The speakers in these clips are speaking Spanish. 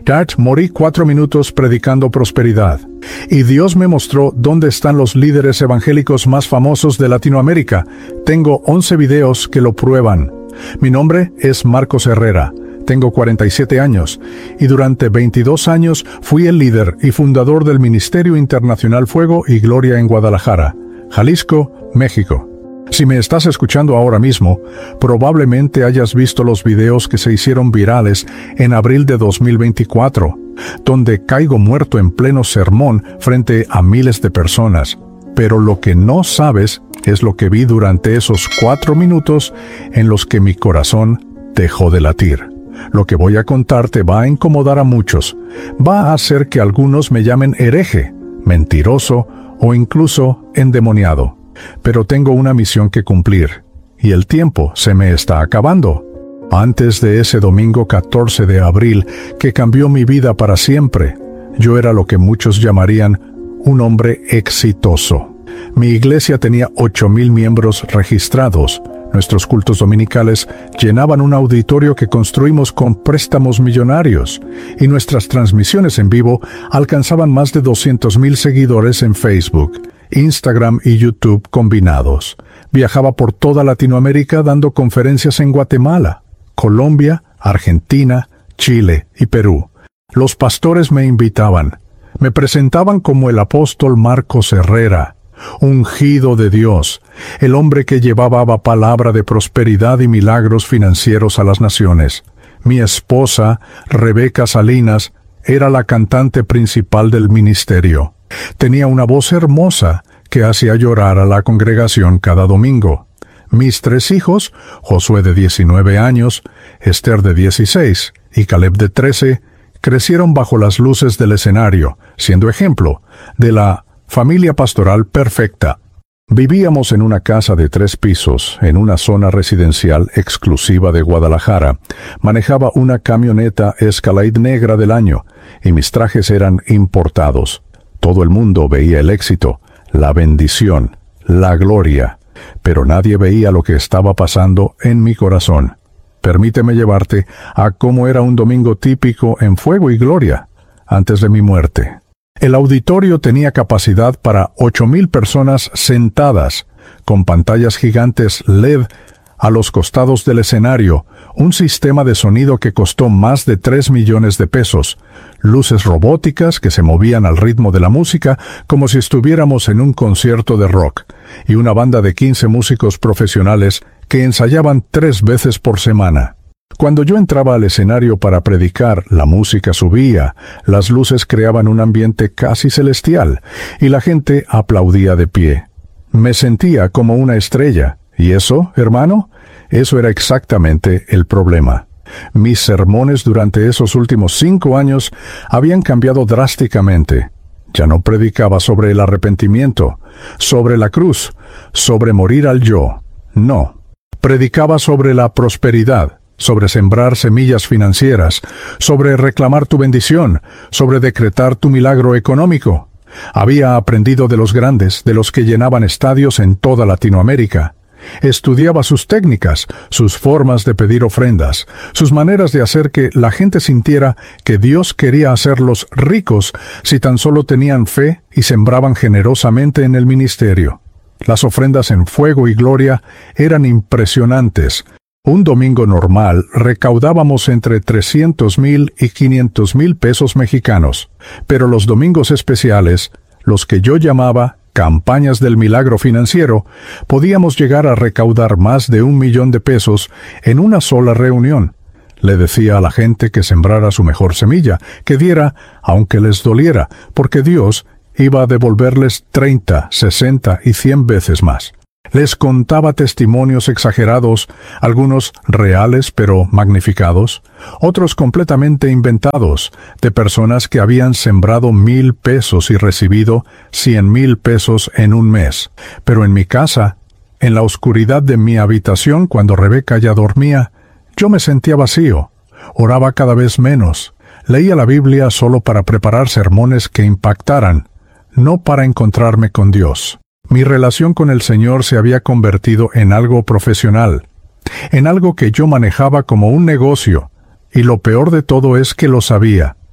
Dad, morí 4 minutos predicando prosperidad. Y Dios me mostró dónde están los líderes evangélicos más famosos de Latinoamérica. Tengo 11 videos que lo prueban. Mi nombre es Marcos Herrera. Tengo 47 años y durante 22 años fui el líder y fundador del Ministerio Internacional Fuego y Gloria en Guadalajara, Jalisco, México. Si me estás escuchando ahora mismo, probablemente hayas visto los videos que se hicieron virales en abril de 2024, donde caigo muerto en pleno sermón frente a miles de personas. Pero lo que no sabes es lo que vi durante esos 4 minutos en los que mi corazón dejó de latir. Lo que voy a contarte va a incomodar a muchos. Va a hacer que algunos me llamen hereje, mentiroso o incluso endemoniado. Pero tengo una misión que cumplir, y el tiempo se me está acabando. Antes de ese domingo 14 de abril que cambió mi vida para siempre, yo era lo que muchos llamarían un hombre exitoso. Mi iglesia tenía 8,000 miembros registrados. Nuestros cultos dominicales llenaban un auditorio que construimos con préstamos millonarios, y nuestras transmisiones en vivo alcanzaban más de 200,000 seguidores en Facebook, Instagram y YouTube combinados. Viajaba por toda Latinoamérica dando conferencias en Guatemala, Colombia, Argentina, Chile y Perú. Los pastores me invitaban. Me presentaban como el apóstol Marcos Herrera, ungido de Dios, el hombre que llevaba palabra de prosperidad y milagros financieros a las naciones. Mi esposa, Rebeca Salinas, era la cantante principal del ministerio. Tenía una voz hermosa que hacía llorar a la congregación cada domingo. Mis 3 hijos, Josué de 19 años, Esther de 16 y Caleb de 13, crecieron bajo las luces del escenario, siendo ejemplo de la familia pastoral perfecta. Vivíamos en una casa de 3 pisos, en una zona residencial exclusiva de Guadalajara. Manejaba una camioneta Escalade negra del año, y mis trajes eran importados. Todo el mundo veía el éxito, la bendición, la gloria, pero nadie veía lo que estaba pasando en mi corazón. Permíteme llevarte a cómo era un domingo típico en Fuego y Gloria, antes de mi muerte. El auditorio tenía capacidad para 8,000 personas sentadas, con pantallas gigantes LED a los costados del escenario, un sistema de sonido que costó más de 3 millones de pesos, luces robóticas que se movían al ritmo de la música como si estuviéramos en un concierto de rock, y una banda de 15 músicos profesionales que ensayaban 3 veces por semana. Cuando yo entraba al escenario para predicar, la música subía, las luces creaban un ambiente casi celestial, y la gente aplaudía de pie. Me sentía como una estrella, y eso, hermano, eso era exactamente el problema. Mis sermones durante esos últimos 5 años habían cambiado drásticamente. Ya no predicaba sobre el arrepentimiento, sobre la cruz, sobre morir al yo. No. Predicaba sobre la prosperidad, sobre sembrar semillas financieras, sobre reclamar tu bendición, sobre decretar tu milagro económico. Había aprendido de los grandes, de los que llenaban estadios en toda Latinoamérica. Estudiaba sus técnicas, sus formas de pedir ofrendas, sus maneras de hacer que la gente sintiera que Dios quería hacerlos ricos si tan solo tenían fe y sembraban generosamente en el ministerio. Las ofrendas en Fuego y Gloria eran impresionantes. Un domingo normal recaudábamos entre 300,000 y 500,000 pesos mexicanos, pero los domingos especiales, los que yo llamaba campañas del milagro financiero, podíamos llegar a recaudar más de 1 millón de pesos en una sola reunión. Le decía a la gente que sembrara su mejor semilla, que diera, aunque les doliera, porque Dios iba a devolverles 30, 60 y 100 veces más. Les contaba testimonios exagerados, algunos reales pero magnificados, otros completamente inventados, de personas que habían sembrado 1,000 pesos y recibido 100,000 pesos en un mes. Pero en mi casa, en la oscuridad de mi habitación cuando Rebeca ya dormía, yo me sentía vacío, oraba cada vez menos, leía la Biblia solo para preparar sermones que impactaran, no para encontrarme con Dios. Mi relación con el Señor se había convertido en algo profesional, en algo que yo manejaba como un negocio, y lo peor de todo es que lo sabía.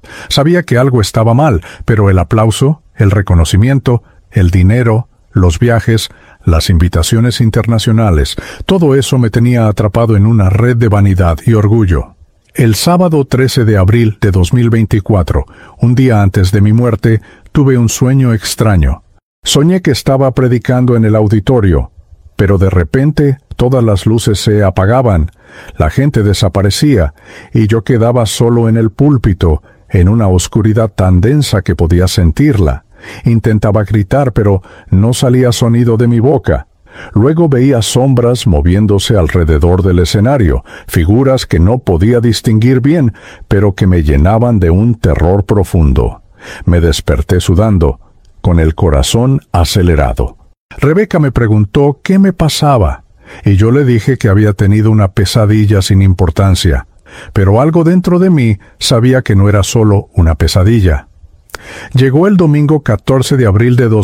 Sabía que algo estaba mal, pero el aplauso, el reconocimiento, el dinero, los viajes, las invitaciones internacionales, todo eso me tenía atrapado en una red de vanidad y orgullo. El sábado 13 de abril de 2024, un día antes de mi muerte, tuve un sueño extraño. Soñé que estaba predicando en el auditorio, pero de repente todas las luces se apagaban, la gente desaparecía, y yo quedaba solo en el púlpito, en una oscuridad tan densa que podía sentirla. Intentaba gritar, pero no salía sonido de mi boca. Luego veía sombras moviéndose alrededor del escenario, figuras que no podía distinguir bien, pero que me llenaban de un terror profundo. Me desperté sudando, con el corazón acelerado. Rebeca me preguntó qué me pasaba, y yo le dije que había tenido una pesadilla sin importancia, pero algo dentro de mí sabía que no era solo una pesadilla. Llegó el domingo 14 de abril de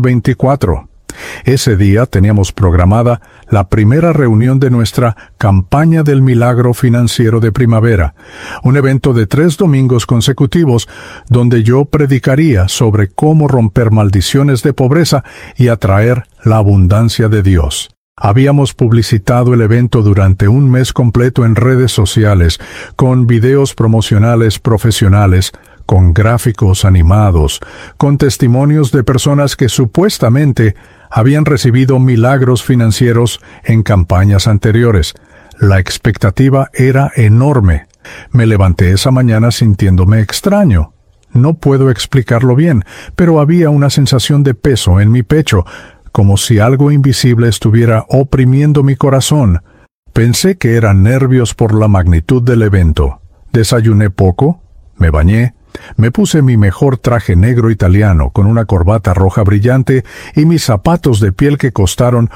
2024. Ese día teníamos programada la primera reunión de nuestra Campaña del Milagro Financiero de Primavera, un evento de 3 domingos consecutivos donde yo predicaría sobre cómo romper maldiciones de pobreza y atraer la abundancia de Dios. Habíamos publicitado el evento durante un mes completo en redes sociales, con videos promocionales profesionales, con gráficos animados, con testimonios de personas que supuestamente habían recibido milagros financieros en campañas anteriores. La expectativa era enorme. Me levanté esa mañana sintiéndome extraño. No puedo explicarlo bien, pero había una sensación de peso en mi pecho, como si algo invisible estuviera oprimiendo mi corazón. Pensé que eran nervios por la magnitud del evento. Desayuné poco, me bañé, me puse mi mejor traje negro italiano con una corbata roja brillante y mis zapatos de piel que costaron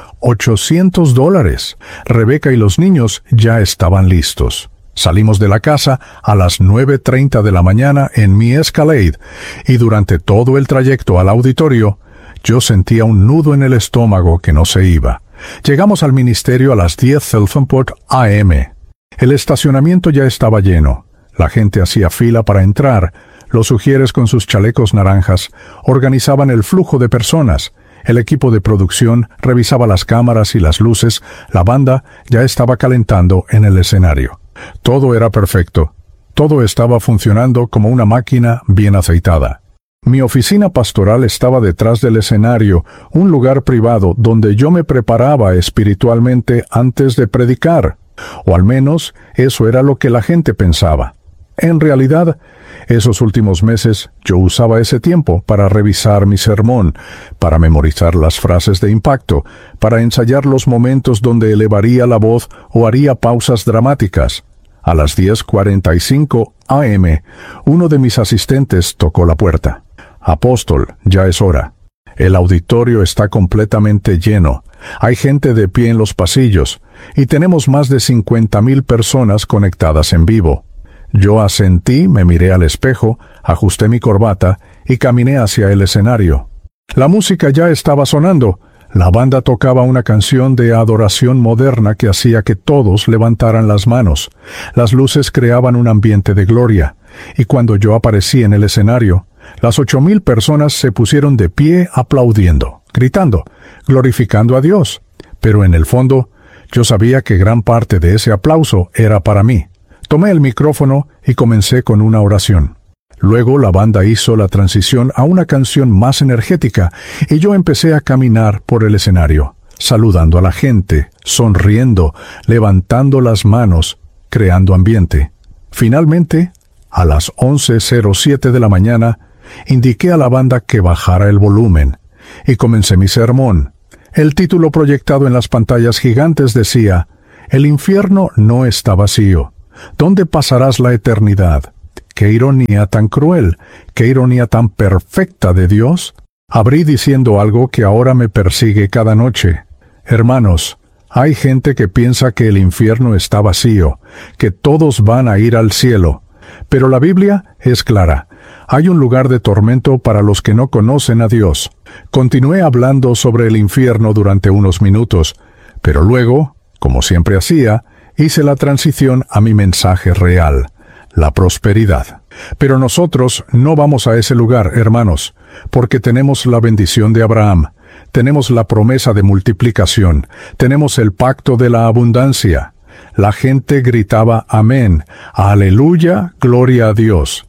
$800. Rebeca y los niños ya estaban listos. Salimos de la casa a las 9:30 de la mañana en mi Escalade, y durante todo el trayecto al auditorio, yo sentía un nudo en el estómago que no se iba. Llegamos al ministerio a las 10:00 a.m. El estacionamiento ya estaba lleno. La gente hacía fila para entrar. Los ujieres con sus chalecos naranjas organizaban el flujo de personas. El equipo de producción revisaba las cámaras y las luces. La banda ya estaba calentando en el escenario. Todo era perfecto. Todo estaba funcionando como una máquina bien aceitada. Mi oficina pastoral estaba detrás del escenario, un lugar privado donde yo me preparaba espiritualmente antes de predicar. O al menos eso era lo que la gente pensaba. En realidad, esos últimos meses yo usaba ese tiempo para revisar mi sermón, para memorizar las frases de impacto, para ensayar los momentos donde elevaría la voz o haría pausas dramáticas. A las 10:45 a.m., uno de mis asistentes tocó la puerta. «Apóstol, ya es hora. El auditorio está completamente lleno. Hay gente de pie en los pasillos, y tenemos más de 50,000 personas conectadas en vivo». Yo asentí, me miré al espejo, ajusté mi corbata y caminé hacia el escenario. La música ya estaba sonando. La banda tocaba una canción de adoración moderna que hacía que todos levantaran las manos. Las luces creaban un ambiente de gloria, y cuando yo aparecí en el escenario, las 8,000 personas se pusieron de pie aplaudiendo, gritando, glorificando a Dios. Pero en el fondo, yo sabía que gran parte de ese aplauso era para mí. Tomé el micrófono y comencé con una oración. Luego la banda hizo la transición a una canción más energética y yo empecé a caminar por el escenario, saludando a la gente, sonriendo, levantando las manos, creando ambiente. Finalmente, a las 11:07 de la mañana, indiqué a la banda que bajara el volumen y comencé mi sermón. El título proyectado en las pantallas gigantes decía: «El infierno no está vacío. ¿Dónde pasarás la eternidad?» ¡Qué ironía tan cruel! ¡Qué ironía tan perfecta de Dios! Abrí diciendo algo que ahora me persigue cada noche. Hermanos, hay gente que piensa que el infierno está vacío, que todos van a ir al cielo. Pero la Biblia es clara. Hay un lugar de tormento para los que no conocen a Dios. Continué hablando sobre el infierno durante unos minutos, pero luego, como siempre hacía, hice la transición a mi mensaje real, la prosperidad. Pero nosotros no vamos a ese lugar, hermanos, porque tenemos la bendición de Abraham, tenemos la promesa de multiplicación, tenemos el pacto de la abundancia. La gente gritaba amén, aleluya, gloria a Dios.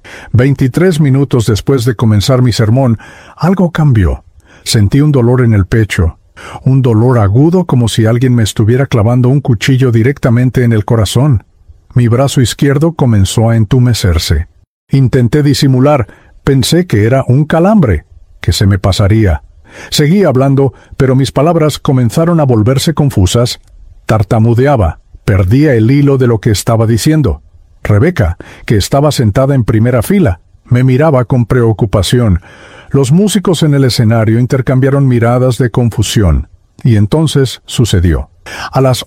23 minutos después de comenzar mi sermón, algo cambió. Sentí un dolor en el pecho, un dolor agudo como si alguien me estuviera clavando un cuchillo directamente en el corazón. Mi brazo izquierdo comenzó a entumecerse. Intenté disimular, pensé que era un calambre, que se me pasaría. Seguí hablando, pero mis palabras comenzaron a volverse confusas. Tartamudeaba, perdía el hilo de lo que estaba diciendo. Rebeca, que estaba sentada en primera fila, me miraba con preocupación. Los músicos en el escenario intercambiaron miradas de confusión. Y entonces sucedió. A las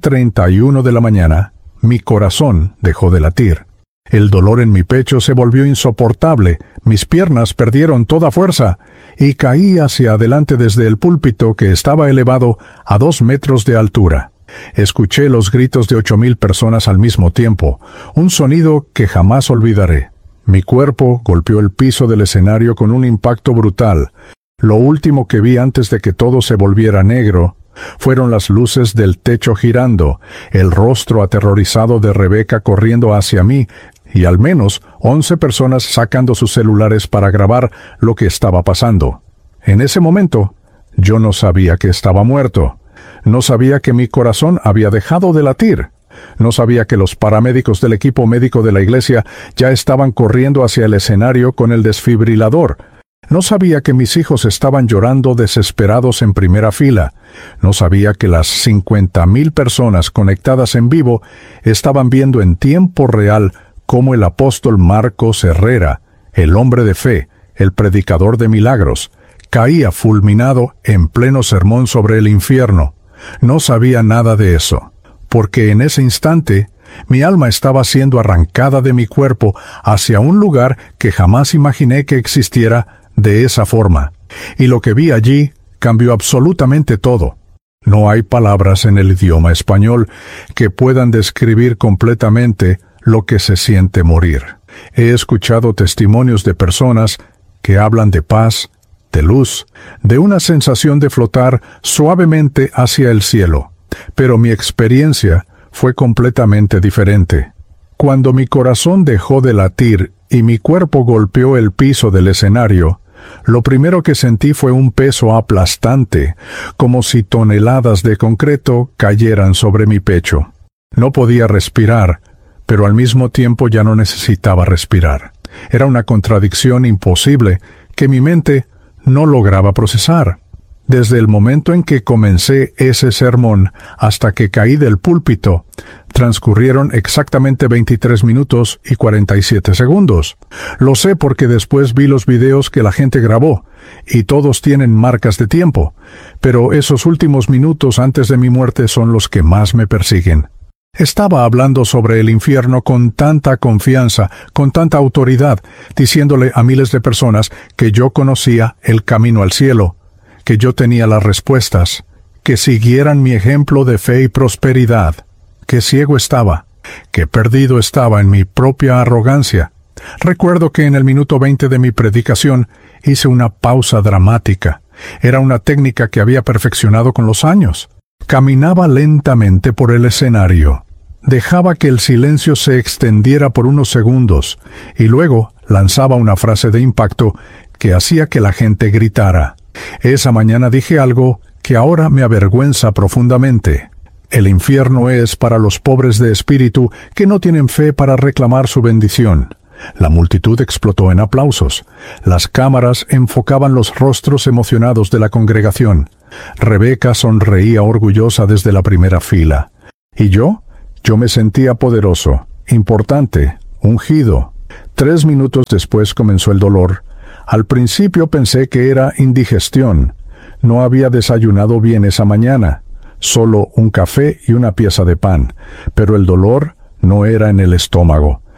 11:31 de la mañana, mi corazón dejó de latir. El dolor en mi pecho se volvió insoportable, mis piernas perdieron toda fuerza, y caí hacia adelante desde el púlpito que estaba elevado a 2 metros de altura. Escuché los gritos de 8,000 personas al mismo tiempo, un sonido que jamás olvidaré. Mi cuerpo golpeó el piso del escenario con un impacto brutal. Lo último que vi antes de que todo se volviera negro fueron las luces del techo girando, el rostro aterrorizado de Rebeca corriendo hacia mí, y al menos 11 personas sacando sus celulares para grabar lo que estaba pasando. En ese momento, yo no sabía que estaba muerto. No sabía que mi corazón había dejado de latir. No sabía que los paramédicos del equipo médico de la iglesia ya estaban corriendo hacia el escenario con el desfibrilador. No sabía que mis hijos estaban llorando desesperados en primera fila. No sabía que las 50,000 personas conectadas en vivo estaban viendo en tiempo real cómo el apóstol Marcos Herrera, el hombre de fe, el predicador de milagros, caía fulminado en pleno sermón sobre el infierno. No sabía nada de eso, porque en ese instante mi alma estaba siendo arrancada de mi cuerpo hacia un lugar que jamás imaginé que existiera de esa forma. Y lo que vi allí cambió absolutamente todo. No hay palabras en el idioma español que puedan describir completamente lo que se siente morir. He escuchado testimonios de personas que hablan de paz, de luz, de una sensación de flotar suavemente hacia el cielo. Pero mi experiencia fue completamente diferente. Cuando mi corazón dejó de latir y mi cuerpo golpeó el piso del escenario, lo primero que sentí fue un peso aplastante, como si toneladas de concreto cayeran sobre mi pecho. No podía respirar, pero al mismo tiempo ya no necesitaba respirar. Era una contradicción imposible que mi mente no lograba procesar. Desde el momento en que comencé ese sermón hasta que caí del púlpito, transcurrieron exactamente 23 minutos y 47 segundos. Lo sé porque después vi los videos que la gente grabó, y todos tienen marcas de tiempo, pero esos últimos minutos antes de mi muerte son los que más me persiguen. Estaba hablando sobre el infierno con tanta confianza, con tanta autoridad, diciéndole a miles de personas que yo conocía el camino al cielo, que yo tenía las respuestas, que siguieran mi ejemplo de fe y prosperidad, que ciego estaba, que perdido estaba en mi propia arrogancia. Recuerdo que en el minuto 20 de mi predicación hice una pausa dramática. Era una técnica que había perfeccionado con los años. Caminaba lentamente por el escenario. Dejaba que el silencio se extendiera por unos segundos, y luego lanzaba una frase de impacto que hacía que la gente gritara. Esa mañana dije algo que ahora me avergüenza profundamente. El infierno es para los pobres de espíritu que no tienen fe para reclamar su bendición. La multitud explotó en aplausos. Las cámaras enfocaban los rostros emocionados de la congregación. Rebeca sonreía orgullosa desde la primera fila. ¿Y yo? Yo me sentía poderoso, importante, ungido. 3 minutos después comenzó el dolor. Al principio pensé que era indigestión. No había desayunado bien esa mañana, solo un café y una pieza de pan, pero el dolor no era en el estómago.